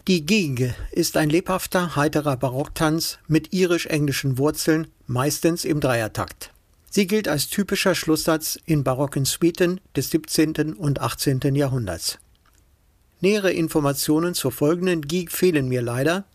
Die Gigue ist ein lebhafter, heiterer Barocktanz mit irisch-englischen Wurzeln, meistens im Dreiertakt. Sie gilt als typischer Schlusssatz in barocken Suiten des 17. und 18. Jahrhunderts. Nähere Informationen zur folgenden Gigue fehlen mir leider,